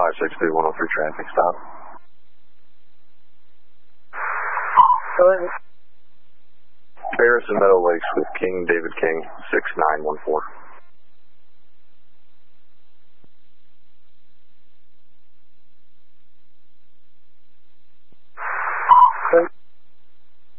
562-103 traffic stop. Go ahead. Harrison Meadow Lakes with King, David King, 6914.